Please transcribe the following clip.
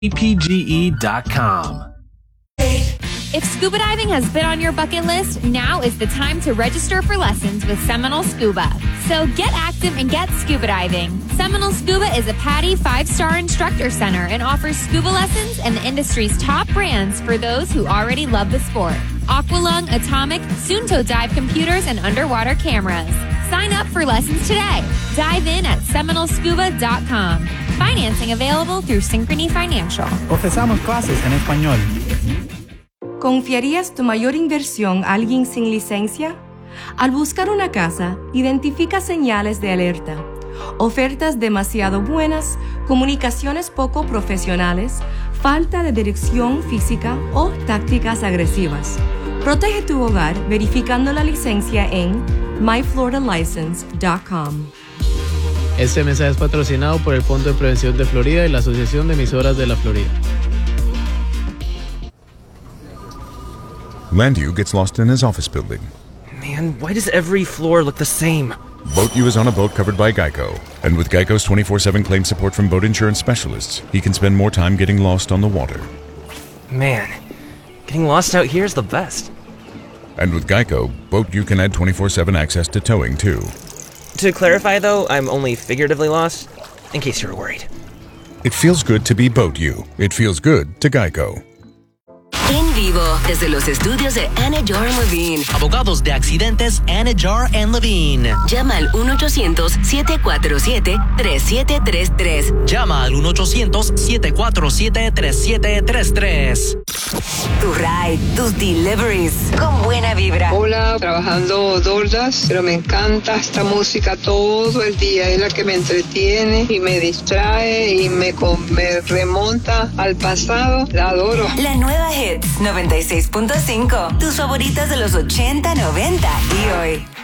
APGE.com. If scuba diving has been on your bucket list, now is the time to register for lessons with Seminole Scuba. So get active and get scuba diving. Seminole Scuba is a PADI 5-star instructor center and offers scuba lessons and the industry's top brands for those who already love the sport. Aqualung, Atomic, soon to dive computers and underwater cameras. Sign up for lessons today. Dive in at SeminoleScuba.com. Financing available through Synchrony Financial. Ofrecemos clases en español. ¿Confiarías tu mayor inversión a alguien sin licencia? Al buscar una casa, identifica señales de alerta, ofertas demasiado buenas, comunicaciones poco profesionales, falta de dirección física o tácticas agresivas. Protege tu hogar verificando la licencia en myfloridalicense.com. Este mensaje es patrocinado por el Fondo de Prevención de Florida y la Asociación de Emisoras de la Florida. Landu gets lost in his office building. Man, why does every floor look the same? Boat U is on a boat covered by Geico. And with Geico's 24/7 claim support from boat insurance specialists, he can spend more time getting lost on the water. Man, getting lost out here is the best. And with Geico, Boat U can add 24/7 access to towing, too. To clarify, though, I'm only figuratively lost, in case you were worried. It feels good to be Boat U. It feels good to Geico. En vivo, desde los estudios de Anidjar & Levine. Abogados de accidentes Anidjar & Levine. Llama al 1-800-747-3733. Llama al 1-800-747-3733. Tu ride, tus deliveries, con buena vibra. Hola, trabajando DoorDash, pero me encanta esta música todo el día. Es la que me entretiene y me distrae y me remonta al pasado. La adoro. La nueva Hits 96.5. Tus favoritas de los 80, 90 y hoy.